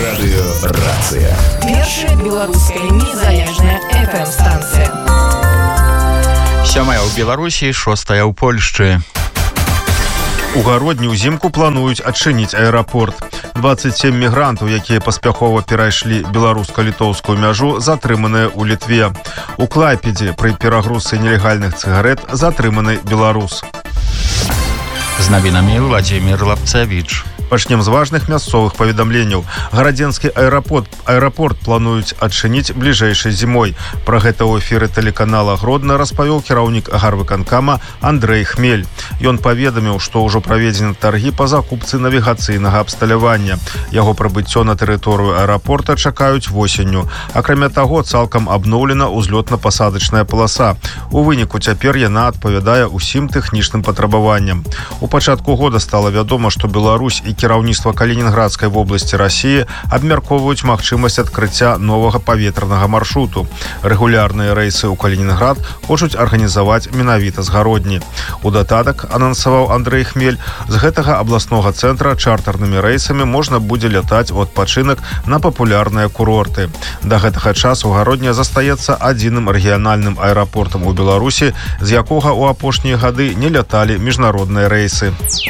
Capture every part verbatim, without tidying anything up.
Радыёрацыя. Першая беларуская незалежная эф эм-станцыя. Сёмая ў Беларусі, шостая ў Польшчы. У гародні ўзімку плануюць адчыніць аэрапорт. дваццаць сем мігрантаў, якія паспяхова перайшлі беларуска-літоўскую мяжу, затрыманыя ў Літве. У Клайпедзе пры перагрузцы нелегальных цыгарэт затрыманы беларус. З навінамі Владзімір Лапцевіч. Пачнем з важных мясцовых паведамленняў. Гарадзенскі аэрапорт, аэрапорт плануюць адчыніць бліжэйшай зімой. Пра гэта ў эфіры тэлеканала Гродна распавёў кіраўнік гарвыканкама Андрэй Хмель. Ён паведаміў, што ўжо праведзены таргі па закупцы навігацыйнага абсталявання. Яго прыбыццё на тэрыторыю аэрапорта чакаюць восенню. Акрамя таго, цалкам абноўлена ўзлётна-пасадачная паласа. У выніку цяпер яна адпавядае ўсім тэхнічным патрабаванням. У пачатку года стала вядома, што Беларусь і кіраўніцтва Калінінградскай вобласці Расіі абмяркоўваюць магчымасць адкрыцця новага паветранага маршруту. Рэгулярныя рэйсы ў Калінінград хочуць арганізаваць менавіта з гародні. У дататак, анансаваў Андрэй Хмель, з гэтага абласнога цэнтра чартарнымі рэйсамі можна будзе лятаць у адпачынак на папулярныя курорты. Да гэтага часу гародня застаецца адзіным рэгіянальным аэрапортам у Беларусі, з якога ў апошнія гады не ляталі міжнародныя рэйсы.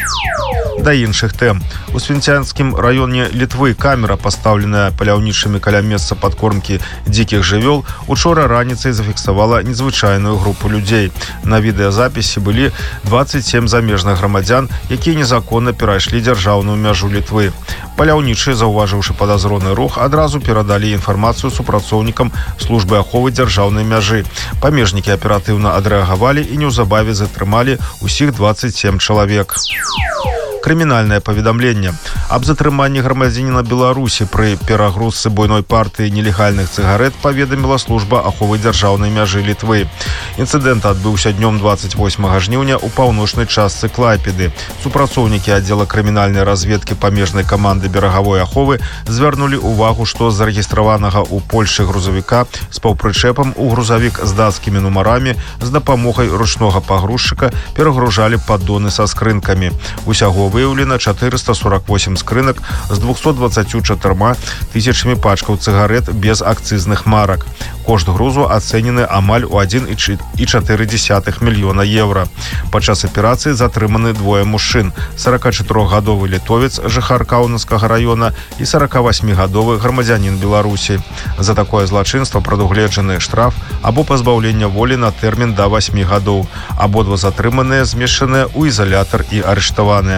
Да іншых тэм. У Свінцянскім раёне Літвы камера, пастаўленая паляўнічымі каля месца падкормкі дзікіх жывёл, учора раніцай зафіксавала незвычайную групу людзей. На відэазапісе былі дваццаць сем замежных грамадзян, якія незаконна перайшлі дзяржаўную мяжу Літвы. Паляўнічыя, заўважыўшы падазроны рух, адразу перадалі інфармацыю супрацоўнікам службы аховы дзяржаўнай мяжы. Памежнікі аператыўна адрэагавалі і неўзабаве затрымалі ўсіх дваццаць сем чалавек. Крымінальнае паведамленне. Аб затрыманні грамадзяніна Беларусі пры перагрузцы буйной партыі нелегальных цыгарэт паведаміла служба аховы дзяржаўнай мяжы Літвы. Інцыдэнт адбыўся днём дваццаць восьмага жніўня ў паўночнай частцы Клайпеды. Супрацоўнікі аддзела крымінальнай разведкі памежнай каманды берагавой аховы звярнулі ўвагу, што з зарэгістраванага ў Польшчы грузавіка з паўпрычэпам у грузавік з дацкімі нумарамі з дапамогай ручнога пагрузчыка перагружалі паддоны са скрынкамі. Усяго выяўлена чатырыста сорок восем скрынак з двухсот дваццаці чатырма тысячамі пачкаў цыгарэт без акцызных марак. Кошт грузу ацэнены амаль у адзін і чатыры дзесятых мільёна еўра. Падчас аперацыі затрыманы двое мужчын: саракачатырохгадовы літовец, жыхар Каўнацкага раёна, і саракавасьмігадовы грамадзянін Беларусі. За такое злачынства прадугледжаны штраф або пазбаўлення волі на тэрмін да васьмі гадоў. Абодва затрыманыя змешчаныя ў ізалятар і арыштаваныя.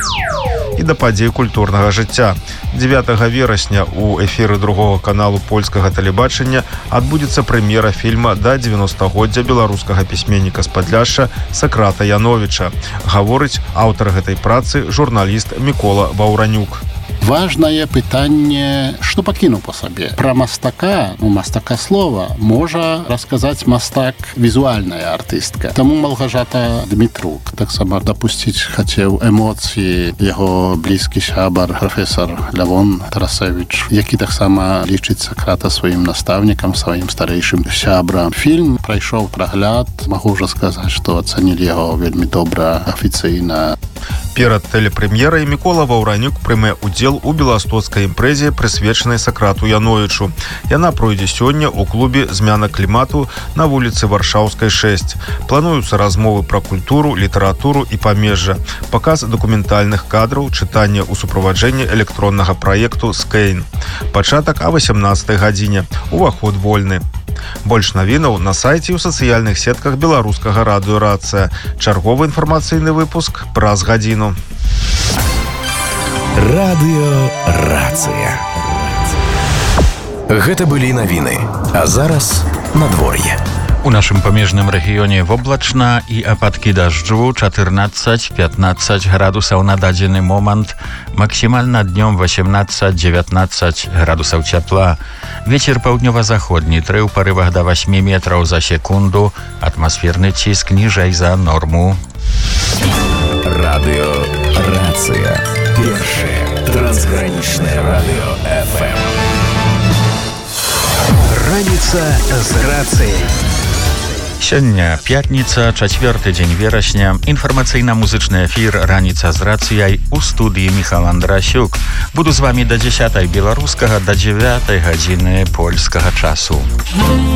І да падзей культурнага жыцця. дзевятага верасня у эфіры другога каналу польскага тэлебачання адбудзецца прэм'ера фільма да дзевяностагоддзя беларускага пісьменніка з Падляшша Сакрата Яновіча. Гаворыць аўтар гэтай працы, журналіст Мікола Ваўранюк. Важнае пытанне, што пакінуў па сабе. Пра мастака, ну, мастака слова, можа расказаць мастак візуальная артыстка. Таму Малгажата Дмітрук таксама дапусціць хацеў эмоцыі яго блізкі сябар, прафесар Лявон Тарасевіч, які таксама лічыць Сакрата сваім настаўнікам, сваім старэйшым сябрам. Фільм прайшоў прагляд, магу ўжо сказаць, што ацанілі яго вельмі добра, афіцыйна. Перад тэлепрэм'ерай Мікола Ваўранюк прыме ўдзел у беластоцкай імпрэзе, прысвечанай Сакрату Яновічу. Яна пройдзе сёння ў клубе «Змяна клімату» на вуліцы Варшаўскай, шэсць. Плануюцца размовы пра культуру, літаратуру і памежжа, паказ дакументальных кадраў, чытанне ў суправаджэнні электроннага праекту «Скейн». Пачатак а васямнаццатай гадзіне. Уваход вольны. Больш навінаў на сайце і ў сацыяльных сетках беларускага радыёрацыя. Чарговы інфармацыйны выпуск праз гадзіну. Радыёрацыя. Гэта былі навіны. А зараз надвор'е. У нашым памежным рэгіёне воблачна і ападкі дажджу чатырнаццаць пятнаццаць градусаў на дадзены момант, максімальна днём васемнаццаць дзевятнаццаць градусаў цяпла. Вецер паўднёва-заходні трэ ў парывах да васьмі метраў за секунду, атмасферны ціск ніжэй за норму. Радыёрацыя. Першае трансгранічнае радыё эф эм. Раніца з рацыяй. Сёння пятница, чацвёрты дзень верасня. Інфармацыйна-музычны эфір «Раніца з рацыяй» у студыі Міхал Андрасюк. Буду з вами да дзесятай беларускага, да дзевятай гадзіны польскага часу.